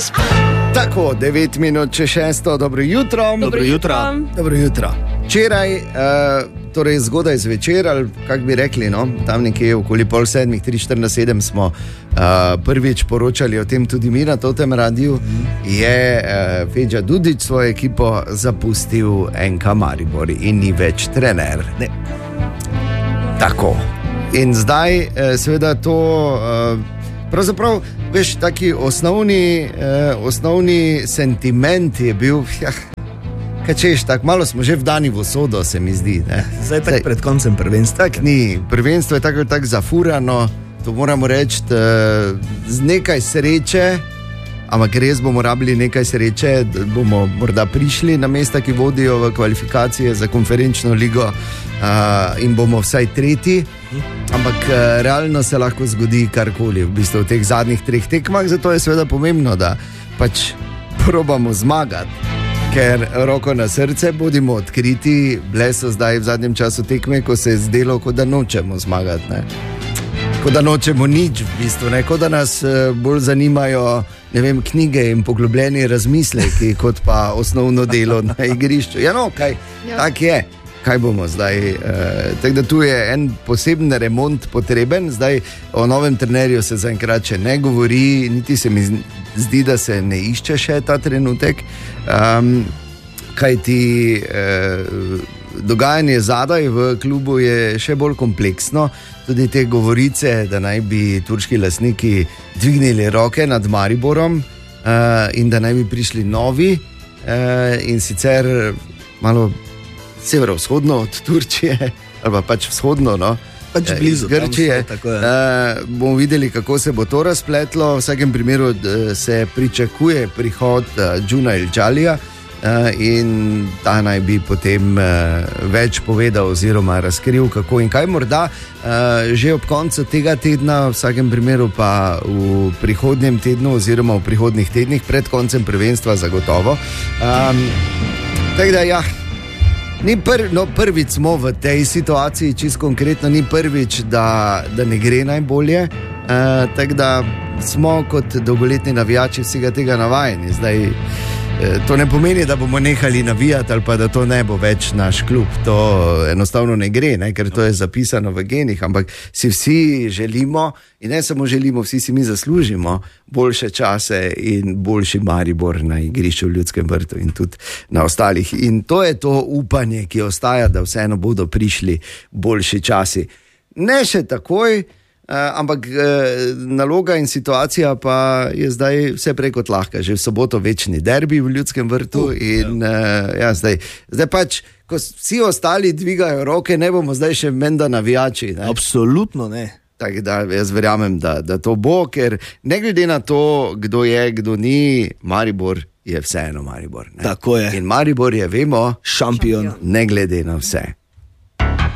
Tako, 9 minut če 6, dobro jutro. Dobro jutro. Dobro jutro. Včeraj, torej zgodaj zvečer, ali kako bi rekli, no, tam nekje okoli 6:30, 3:47 smo prvič poročali o tem tudi mi na tem radiju, je Feđa Dudić svojo ekipo zapustil NK Maribor in ni več trener. Ne. Tako. In zdaj, seveda to... Pravzaprav, veš, taki osnovni sentiment je bil, kaj češ, tako malo smo že vdani v usodo, se mi zdi. Ne? Zdaj tako pred koncem prvenstva. Tak ni, prvenstvo je tako zafurano, to moramo reči, z nekaj sreče, ampak res bomo rabili nekaj sreče, da bomo morda prišli na mesta, ki vodijo v kvalifikacije za konferenčno ligo in bomo vsaj tretji. Ampak realno se lahko zgodi karkoli v bistvu v teh zadnjih 3 tekmah, zato je seveda pomembno, da pač probamo zmagati, ker roko na srce, bodimo odkriti, bile so zdaj v zadnjem času tekme, ko se je zdelo, kot da nočemo zmagati, ne? Kot da nočemo nič v bistvu, ne? Kot da nas bolj zanimajo, ne vem, knjige in poglobljeni razmisleki, kot pa osnovno delo na igrišču. Ja, no, kaj, tak je. Kaj bomo zdaj? Tako da tu je en poseben remont potreben. Zdaj o novem trenerju se zaenkrat še ne govori, niti se mi zdi, da se ne išče še ta trenutek. Kajti dogajanje zadaj v klubu je še bolj kompleksno. Tudi te govorice, da naj bi turški lastniki dvignili roke nad Mariborom in da naj bi prišli novi in sicer malo severovzhodno od Turčije, ali pa pač vzhodno, no? Pač blizu Grčije. Bomo videli, kako se bo to razpletlo. V vsakem primeru se pričakuje prihod Džuna Ilčalija in ta naj bi potem več povedal oziroma razkril, kako in kaj. Morda že ob koncu tega tedna, v vsakem primeru pa v prihodnjem tednu oziroma v prihodnih tednih pred koncem prvenstva zagotovo. Tako da ja, prvič smo v tej situaciji, čisto konkretno, ni prvič, da ne gre najbolje, tako da smo kot dolgoletni navijači vsega tega navajeni. Zdaj, to ne pomeni, da bomo nehali navijati ali pa da to ne bo več naš klub, to enostavno ne gre, ne? Ker to je zapisano v genih, ampak si vsi želimo in ne samo želimo, vsi si mi zaslužimo boljše čase in boljši Maribor na igrišču v Ljudskem vrtu in tudi na ostalih. In to je to upanje, ki ostaja, da vseeno bodo prišli boljši časi. Ne še takoj, ampak naloga in situacija pa je zdaj vse prej kot lahka. Že v soboto večni derbi v Ljudskem vrtu in zdaj pač, ko vsi ostali dvigajo roke, ne bomo zdaj še menda navijači. Ne? Absolutno ne. Tako da jaz verjamem, da to bo, ker ne glede na to, kdo je, kdo ni, Maribor je vseeno Maribor. Ne? Tako je. In Maribor je, vemo, šampion. Ne glede na vse.